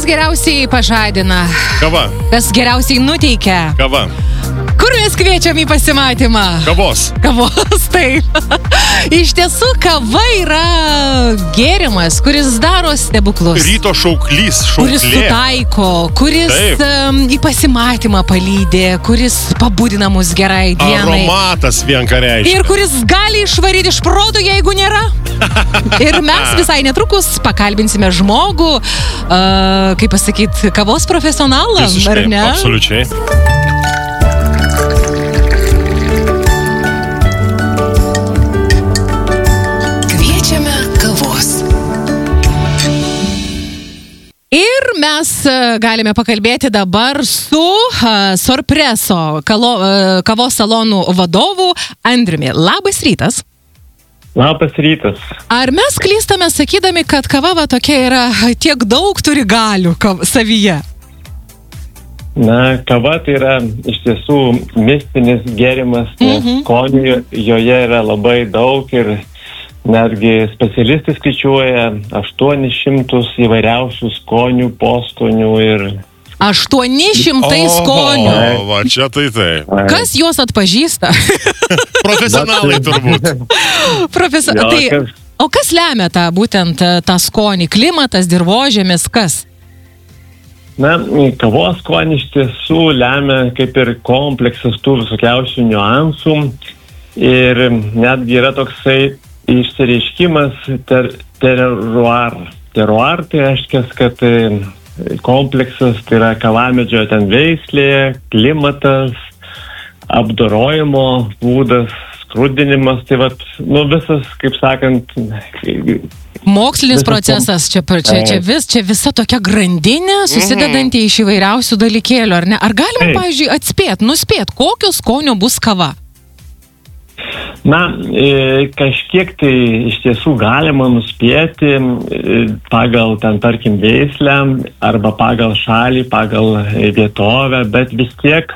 geriausiai pažadina? Kava. Kas geriausiai nuteikia? Kava. Kur mes kviečiam į pasimatymą? Kavos. Kavos, taip. Iš tiesų, kava yra gėrimas, kuris daro stebuklus. Ryto šauklys, Kuris sutaiko, kuris į pasimatymą palydė, kuris pabudina mus gerai dienai. Aromatas vien ką reiškia. Ir kuris gali išvaryti iš proto, jeigu nėra. Ir mes visai netrukus pakalbinsime žmogų, kaip pasakyti, kavos profesionalą, Visiškai, ar ne? Absoliučiai. Ir mes galime pakalbėti dabar su Sorpreso kavos salonų vadovu Andriumi. Labas rytas. Labas rytas. Ar mes klystame sakydami, kad kava va tokia yra, tiek daug turi galių savyje? Na, kava tai yra iš tiesų mistinis gėrimas, nes skonių joje yra labai daug ir netgi specialistai skaičiuoja 800 įvairiausių skonių, poskonių ir... 800 skonių. O, va, čia tai. Kas juos atpažįsta? Profesionalai turbūt. O kas lemia būtent tą skonį? Klimatas, dirvožėmis, kas? Na, kavos skonį iš tiesų lemia kaip ir kompleksas tų visokiausių niuansų ir netgi yra toksai išsireiškimas terroir. Terroir tai reiškia, kad kompleksas tai yra kavamedžio ten veislė, klimatas, apdorojimo būdas, skrudinimas, tai vat, visas, kaip sakant... Mokslinis procesas, čia visa tokia grandinė, susidedanti iš įvairiausių dalykėlių, ar ne? Ar galima, pavyzdžiui, nuspėt, kokio skonio bus kava? Na, kažkiek tai iš tiesų galima nuspėti pagal ten, tarkim, veislę arba pagal šalį, pagal vietovę, bet vis tiek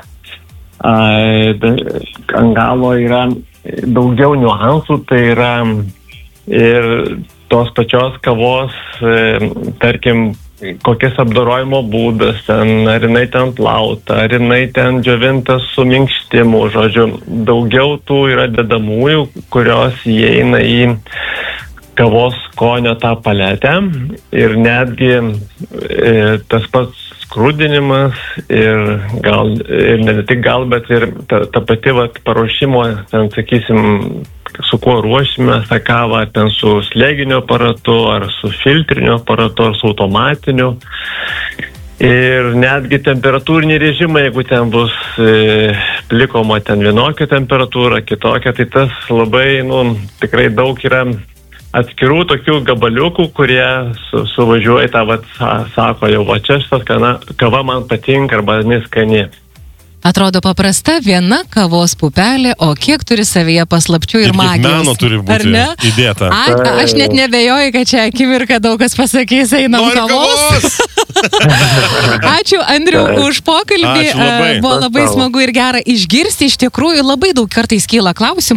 ant galo yra daugiau niuansų, tai yra ir tos pačios kavos, tarkim, kokias apdorojimo būdas, ar jinai ten plauta, ar jinai ten džiovintas su minkštimu, žodžiu, daugiau tų yra dedamųjų, kurios įeina į kavos skonio tą paletę ir netgi tas pats skrudinimas ir ne tik gal, bet ir ta pati paruošimo, ten sakysim, su kuo ruošime tą kavą, ten su slėginiu aparatu, ar su filtriniu aparatu, ar su automatiniu. Ir netgi temperatūriniai režimai, jeigu ten bus plikoma ten vienokia temperatūra, kitokia, tai tas labai, tikrai daug yra atskirų tokių gabaliukų, kurie suvažiuoja tą, sako, jau čia šitas kava man patinka arba neskani. Atrodo paprasta viena kavos pupelė, o kiek turi savyje paslapčių ir magijos. Ir meno turi būti įdėta. Aš net nebejoju, kad čia akimirką daug kas pasakys, einam kavos. Ačiū, Andriau, už pokalbį. Ačiū labai. Buvo labai smagu ir gera išgirsti. Iš tikrųjų, labai daug kartais kyla klausimų.